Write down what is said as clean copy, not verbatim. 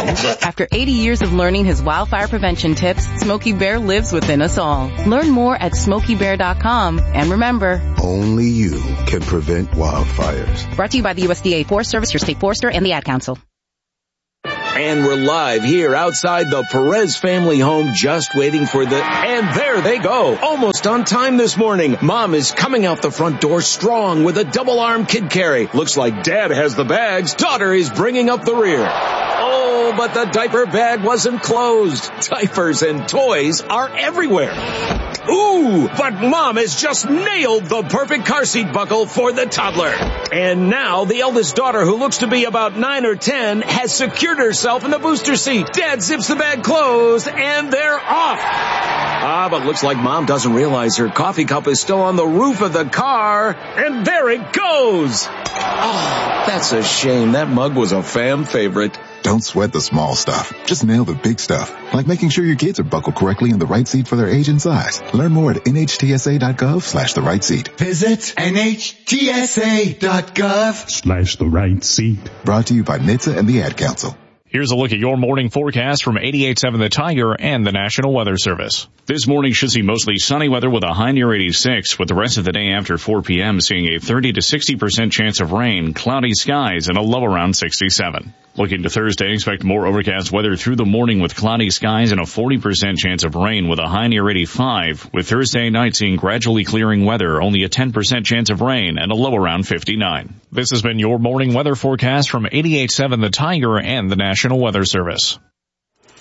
After 80 years of learning his wildfire prevention tips, Smokey Bear lives within us all. Learn more at SmokeyBear.com. And remember, only you can prevent wildfires. Brought to you by the USDA Forest Service, your state forester, and the Ad Council. And we're live here outside the Perez family home, just waiting for and there they go. Almost on time this morning. Mom is coming out the front door strong with a double-arm kid carry. Looks like Dad has the bags. Daughter is bringing up the rear. Oh, but the diaper bag wasn't closed. Diapers and toys are everywhere. Ooh, but Mom has just nailed the perfect car seat buckle for the toddler. And now the eldest daughter, who looks to be about 9 or 10, has secured herself in the booster seat. Dad zips the bag closed, and they're off. But looks like Mom doesn't realize her coffee cup is still on the roof of the car, and there it goes. Oh, that's a shame. That mug was a fam favorite. Don't sweat the small stuff. Just nail the big stuff, like making sure your kids are buckled correctly in the right seat for their age and size. Learn more at nhtsa.gov/the right seat. Visit nhtsa.gov/the right seat. Brought to you by NHTSA and the Ad Council. Here's a look at your morning forecast from 88.7 The Tiger and the National Weather Service. This morning should see mostly sunny weather with a high near 86, with the rest of the day after 4 p.m. seeing a 30 to 60% chance of rain, cloudy skies, and a low around 67. Looking to Thursday, expect more overcast weather through the morning with cloudy skies and a 40% chance of rain with a high near 85, with Thursday night seeing gradually clearing weather, only a 10% chance of rain, and a low around 59. This has been your morning weather forecast from 88.7 The Tiger and the National Weather Service.